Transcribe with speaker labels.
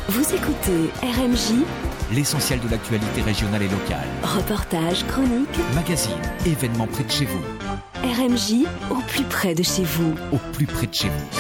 Speaker 1: Vous écoutez RMJ,
Speaker 2: l'essentiel de l'actualité régionale et locale.
Speaker 1: reportage, chronique,
Speaker 2: Magazine, événements près de chez vous,
Speaker 1: RMJ au plus près de chez vous.
Speaker 2: au plus près de chez vous.